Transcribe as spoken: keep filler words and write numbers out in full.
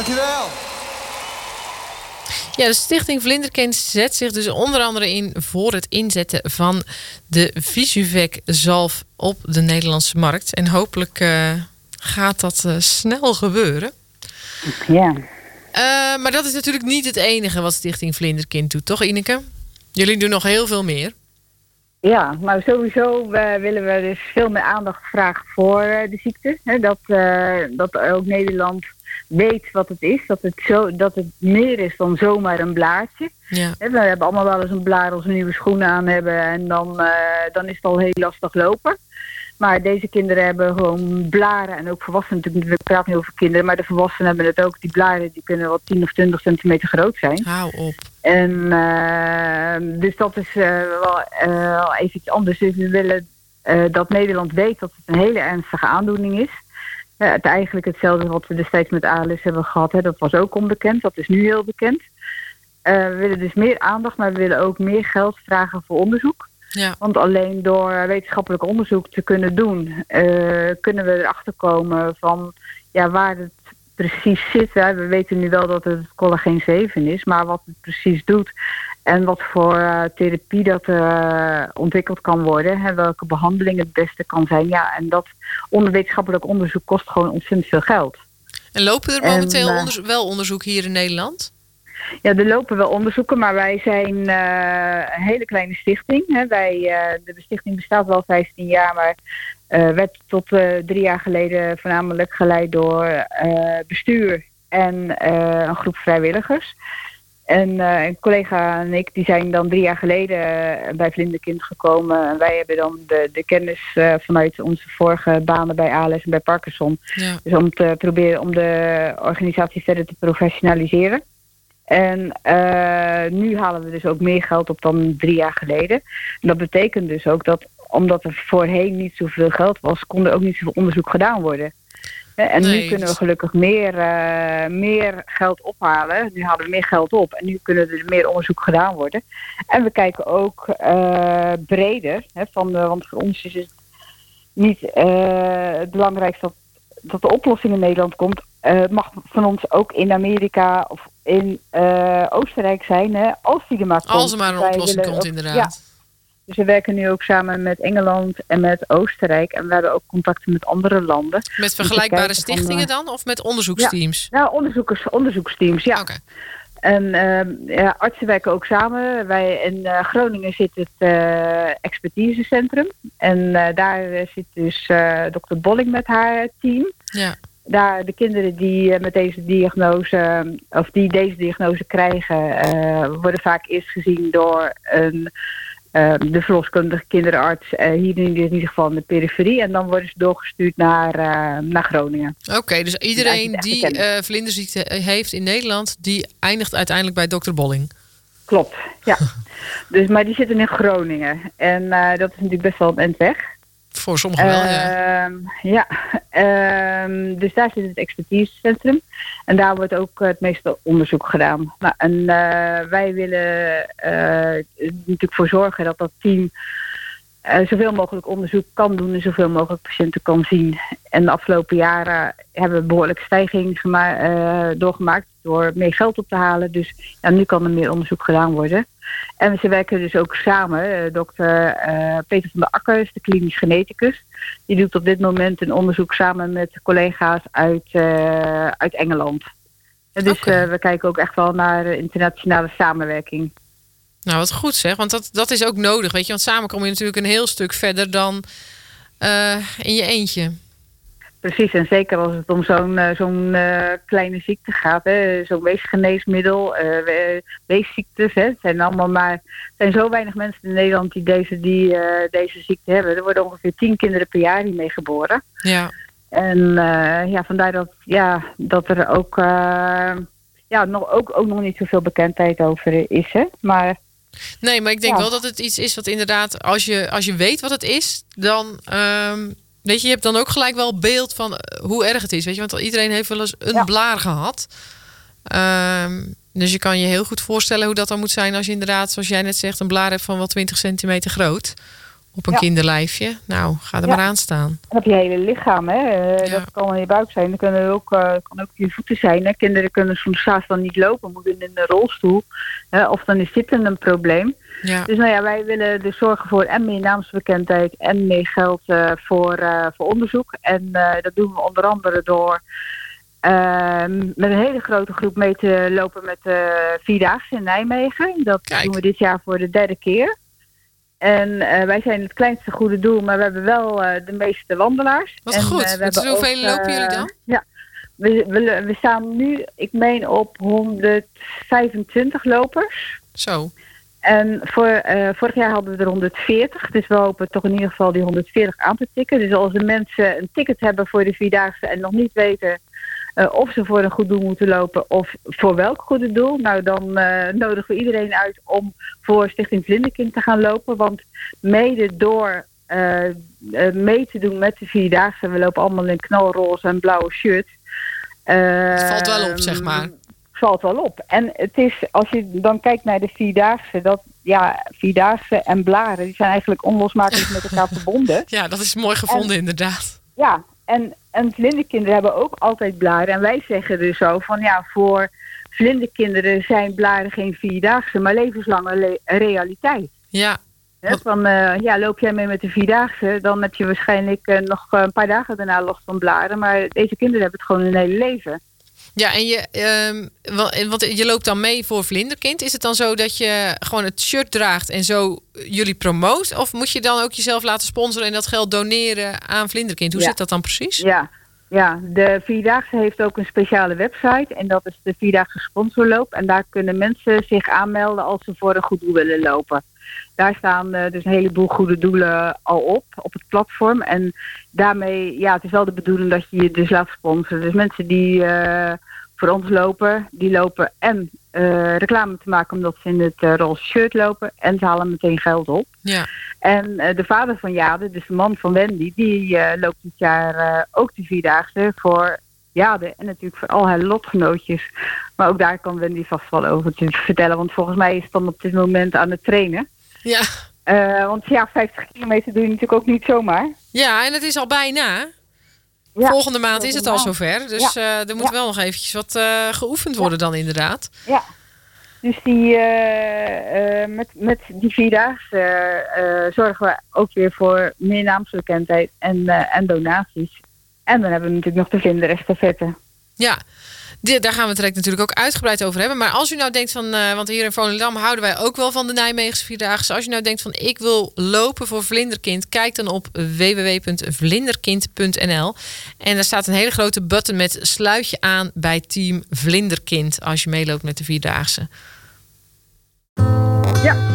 Dankjewel. Ja, de Stichting Vlinderkind zet zich dus onder andere in voor het inzetten van de Visuvec-zalf op de Nederlandse markt. En hopelijk uh, gaat dat uh, snel gebeuren. Ja. Uh, maar dat is natuurlijk niet het enige wat Stichting Vlinderkind doet, toch Ineke? Jullie doen nog heel veel meer. Ja, maar sowieso uh, willen we dus veel meer aandacht vragen voor uh, de ziekte. Hè? Dat, uh, dat ook Nederland weet wat het is. Dat het, zo, dat het meer is dan zomaar een blaadje. Ja. Hè, we hebben allemaal wel eens een blaar als we nieuwe schoenen aan hebben. En dan, uh, dan is het al heel lastig lopen. Maar deze kinderen hebben gewoon blaren. En ook volwassenen natuurlijk. We praten niet over kinderen. Maar de volwassenen hebben het ook. Die blaren die kunnen wel tien of twintig centimeter groot zijn. Hou op. En uh, dus dat is uh, wel uh, even iets anders. Dus we willen uh, dat Nederland weet dat het een hele ernstige aandoening is. Uh, het eigenlijk hetzelfde wat we destijds met A L S hebben gehad. Hè. Dat was ook onbekend. Dat is nu heel bekend. Uh, we willen dus meer aandacht, maar we willen ook meer geld vragen voor onderzoek. Ja. Want alleen door wetenschappelijk onderzoek te kunnen doen, uh, kunnen we erachter komen van ja, waar het precies zit. Hè. We weten nu wel dat het collageen zeven is, maar wat het precies doet en wat voor uh, therapie dat uh, ontwikkeld kan worden, hè, welke behandeling het beste kan zijn. Ja, en dat onder wetenschappelijk onderzoek kost gewoon ontzettend veel geld. En lopen er momenteel en, uh, onderzo- wel onderzoek hier in Nederland? Ja, er lopen wel onderzoeken, maar wij zijn uh, een hele kleine stichting. Hè. Wij, uh, de stichting bestaat wel vijftien jaar, maar uh, werd tot uh, drie jaar geleden voornamelijk geleid door uh, bestuur en uh, een groep vrijwilligers. En uh, een collega en ik die zijn dan drie jaar geleden uh, bij Vlinderkind gekomen. En wij hebben dan de, de kennis uh, vanuit onze vorige banen bij A L S en bij Parkinson. Ja. Dus om te proberen om de organisatie verder te professionaliseren. En uh, nu halen we dus ook meer geld op dan drie jaar geleden. En dat betekent dus ook dat, omdat er voorheen niet zoveel geld was, kon er ook niet zoveel onderzoek gedaan worden. En nee, nu kunnen we dus... gelukkig meer, uh, meer geld ophalen. Nu halen we meer geld op en nu kunnen er meer onderzoek gedaan worden. En we kijken ook uh, breder. Hè, van de, want voor ons is het niet uh, het belangrijkste dat, dat de oplossing in Nederland komt. Uh, het mag van ons ook in Amerika of in uh, Oostenrijk zijn. Hè, als die er maar komt. Als er maar een Wij oplossing willen komt, ook, inderdaad. Ja. Dus we werken nu ook samen met Engeland en met Oostenrijk. En we hebben ook contacten met andere landen. Met vergelijkbare van, stichtingen dan? Of met onderzoeksteams? Ja, nou, onderzoekers, onderzoeksteams, ja. Okay. En uh, ja, artsen werken ook samen. Wij in uh, Groningen zit het uh, expertisecentrum. En uh, daar zit dus uh, dokter Bolling met haar team. Ja. Daar de kinderen die uh, met deze diagnose, of die deze diagnose krijgen, uh, worden vaak eerst gezien door een Uh, de verloskundige kinderarts, uh, hier in ieder geval in de periferie. En dan worden ze doorgestuurd naar, uh, naar Groningen. Oké, okay, dus iedereen die uh, vlinderziekte heeft in Nederland, die eindigt uiteindelijk bij dokter Bolling? Klopt, ja. dus, maar die zitten in Groningen. En uh, dat is natuurlijk best wel een eind weg. Voor sommigen wel, ja. Uh, ja, uh, dus daar zit het expertisecentrum. En daar wordt ook het meeste onderzoek gedaan. Nou, en uh, wij willen uh, natuurlijk voor zorgen dat dat team uh, zoveel mogelijk onderzoek kan doen en zoveel mogelijk patiënten kan zien. En de afgelopen jaren hebben we behoorlijk stijging gema- uh, doorgemaakt door meer geld op te halen. Dus ja, nu kan er meer onderzoek gedaan worden. En ze werken dus ook samen. Uh, dokter uh, Peter van der Akker is de klinisch geneticus. Die doet op dit moment een onderzoek samen met collega's uit, uh, uit Engeland. En dus okay. uh, we kijken ook echt wel naar internationale samenwerking. Nou, wat goed zeg. Want dat, dat is ook nodig, weet je. Want samen kom je natuurlijk een heel stuk verder dan uh, in je eentje. Precies, en zeker als het om zo'n, uh, zo'n uh, kleine ziekte gaat. Hè, zo'n weesgeneesmiddel, uh, weesziektes. Hè, het zijn allemaal maar, er zijn zo weinig mensen in Nederland die deze, die, uh, deze ziekte hebben. Er worden ongeveer tien kinderen per jaar hiermee geboren. Ja. En uh, ja, vandaar dat, ja, dat er ook, uh, ja, nog, ook, ook nog niet zoveel bekendheid over is. Hè, maar... Nee, maar ik denk ja. wel dat het iets is wat inderdaad, als je, als je weet wat het is, dan... Um... Weet je, je hebt dan ook gelijk wel beeld van hoe erg het is. Weet je, want iedereen heeft wel eens een ja. blaar gehad. Um, dus je kan je heel goed voorstellen hoe dat dan moet zijn als je inderdaad, zoals jij net zegt, een blaar hebt van wel twintig centimeter groot. op een Ja. kinderlijfje. Nou, ga er Ja. maar aan staan. En op je hele lichaam, hè. Uh, Ja. Dat kan in je buik zijn. Dat kunnen ook, uh, kan ook je voeten zijn. Hè. Kinderen kunnen soms s'avonds dan niet lopen, moeten in een rolstoel. Hè. Of dan is zitten een probleem. Ja. Dus nou ja, wij willen dus zorgen voor en meer naamsbekendheid en meer geld uh, voor, uh, voor onderzoek. En uh, dat doen we onder andere door uh, met een hele grote groep mee te lopen met de Vierdaagse in Nijmegen. Dat Kijk. doen we dit jaar voor de derde keer. En uh, wij zijn het kleinste goede doel, maar we hebben wel uh, de meeste wandelaars. Wat en, goed. Uh, we Met hebben hoeveel ook, lopen uh, jullie dan? Ja, we, we, we staan nu, ik meen, op honderdvijfentwintig lopers. Zo. En voor, uh, vorig jaar hadden we er honderdveertig. Dus we hopen toch in ieder geval die honderdveertig aan te tikken. Dus als de mensen een ticket hebben voor de Vierdaagse en nog niet weten uh, of ze voor een goed doel moeten lopen of voor welk goede doel, nou dan uh, nodigen we iedereen uit om voor Stichting Vlinderkind te gaan lopen. Want mede door uh, uh, mee te doen met de Vierdaagse, we lopen allemaal in knalroze en blauwe shirt. Uh, Het valt wel op, zeg maar. Valt wel op. En het is, als je dan kijkt naar de Vierdaagse, dat ja, Vierdaagse en blaren, die zijn eigenlijk onlosmakelijk met elkaar verbonden. Ja, dat is mooi gevonden en, inderdaad. Ja, en, en vlinderkinderen hebben ook altijd blaren. En wij zeggen dus zo van ja, voor vlinderkinderen zijn blaren geen Vierdaagse, maar levenslange le- realiteit. Ja. He, van, uh, ja, loop jij mee met de Vierdaagse, dan heb je waarschijnlijk uh, nog een paar dagen daarna last van blaren. Maar deze kinderen hebben het gewoon hun hele leven. Ja, en je, um, want je loopt dan mee voor Vlinderkind. Is het dan zo dat je gewoon het shirt draagt en zo jullie promoot? Of moet je dan ook jezelf laten sponsoren en dat geld doneren aan Vlinderkind? Hoe ja. zit dat dan precies? Ja, ja, de Vierdaagse heeft ook een speciale website. En dat is de Vierdaagse Sponsorloop. En daar kunnen mensen zich aanmelden als ze voor een goed doel willen lopen. Daar staan uh, dus een heleboel goede doelen al op, op het platform. En daarmee, ja, het is wel de bedoeling dat je je dus laat sponsoren. Dus mensen die uh, voor ons lopen, die lopen en uh, reclame te maken omdat ze in het uh, roze shirt lopen. En ze halen meteen geld op. Ja. En uh, de vader van Jade, dus de man van Wendy, die uh, loopt dit jaar uh, ook de Vierdaagse voor Jade. En natuurlijk voor al haar lotgenootjes. Maar ook daar kan Wendy vast wel over te vertellen. Want volgens mij is het dan op dit moment aan het trainen. Ja. Uh, want ja, vijftig kilometer doe je natuurlijk ook niet zomaar. Ja, en het is al bijna. Ja, volgende maand volgende is het al maand. zover. Dus ja. uh, er moet ja. wel nog eventjes wat uh, geoefend worden ja. dan inderdaad. Ja. Dus die, uh, uh, met, met die Vierdaagse uh, uh, zorgen we ook weer voor meer naamsbekendheid en, uh, en donaties. En dan hebben we natuurlijk nog de Vlinderestafette. Ja. Daar gaan we het direct natuurlijk ook uitgebreid over hebben. Maar als u nou denkt van, uh, want hier in Volendam houden wij ook wel van de Nijmeegse Vierdaagse. Als u nou denkt van ik wil lopen voor Vlinderkind, kijk dan op w w w punt vlinderkind punt n l. En daar staat een hele grote button met sluit je aan bij Team Vlinderkind als je meeloopt met de Vierdaagse. Ja.